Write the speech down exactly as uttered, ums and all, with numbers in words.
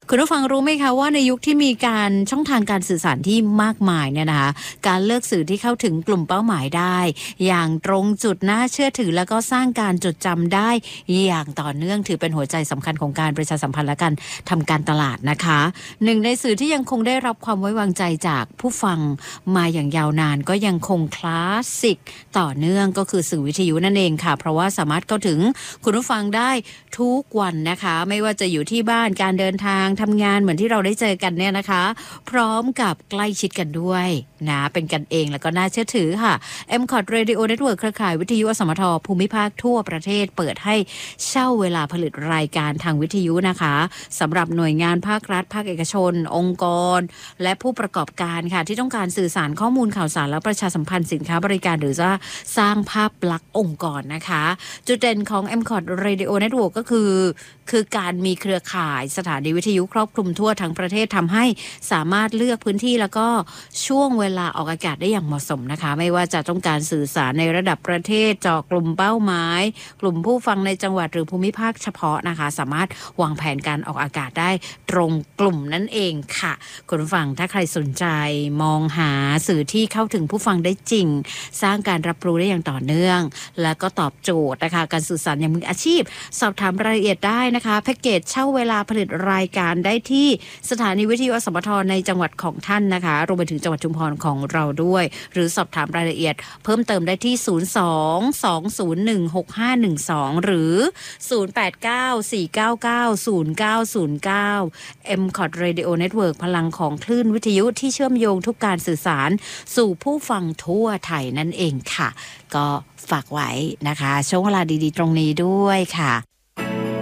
คุณผู้ฟังรู้ไหมคะว่าในยุคที่มีการช่องทางการสื่อสารที่มากมายเนี่ยนะคะการเลือกสื่อที่เข้าถึงกลุ่มเป้าหมายได้อย่างตรงจุดน่าเชื่อถือแล้วก็สร้างการจดจำได้อย่างต่อเนื่องถือเป็นหัวใจสำคัญของการประชาสัมพันธ์และการทำการตลาดนะคะหนึ่งในสื่อที่ยังคงได้รับความไว้วางใจจากผู้ฟังมาอย่างยาวนานก็ยังคงคลาสสิกต่อเนื่องก็คือสื่อวิทยุนั่นเองค่ะเพราะว่าสามารถเข้าถึงคุณผู้ฟังได้ทุกวันนะคะไม่ว่าจะอยู่ที่บ้านการเดินทางทำงานเหมือนที่เราได้เจอกันเนี่ยนะคะพร้อมกับใกล้ชิดกันด้วยนะเป็นกันเองแล้วก็น่าเชื่อถือค่ะ เอ็ม คอท Radio Network เครือข่ายวิทยุอสมทภูมิภาคทั่วประเทศเปิดให้เช่าเวลาผลิตรายการทางวิทยุนะคะสำหรับหน่วยงานภาครัฐภาคเอกชนองค์กรและผู้ประกอบการค่ะที่ต้องการสื่อสารข้อมูลข่าวสารและประชาสัมพันธ์สินค้าบริการหรือว่าสร้างภาพลักษณ์องค์กรนะคะจุดเด่นของ เอ็ม คอท Radio Network ก็คือคือการมีเครือข่ายสถานีวิทยุครอบคลุมทั่วทั้งประเทศทำให้สามารถเลือกพื้นที่แล้วก็ช่วงเวลาออกอากาศได้อย่างเหมาะสมนะคะไม่ว่าจะต้องการสื่อสารในระดับประเทศเจาะกลุ่มเป้าหมายกลุ่มผู้ฟังในจังหวัดหรือภูมิภาคเฉพาะนะคะสามารถวางแผนการออกอากาศได้ตรงกลุ่มนั่นเองค่ะคุณผู้ฟังถ้าใครสนใจมองหาสื่อที่เข้าถึงผู้ฟังได้จริงสร้างการรับรู้ได้อย่างต่อเนื่องและก็ตอบโจทย์นะคะการสื่อสารอย่างมืออาชีพสอบถามรายละเอียดได้นะคะแพ็กเกจเช่าเวลาผลิตรายการได้ที่สถานีวิทยุอสมทในจังหวัดของท่านนะคะรวมไปถึงจังหวัดชุมพรของเราด้วยหรือสอบถามรายละเอียดเพิ่มเติมได้ที่ศูนย์ สอง สอง ศูนย์ หนึ่ง หก ห้า หนึ่ง สองหรือศูนย์ แปด เก้า สี่ เก้า เก้า ศูนย์ เก้า ศูนย์ เก้า เอ็ม คอท Radio Network พลังของคลื่นวิทยุที่เชื่อมโยงทุกการสื่อสารสู่ผู้ฟังทั่วไทยนั่นเองค่ะก็ฝากไว้นะคะช่วงเวลาดีๆตรงนี้ด้วยค่ะ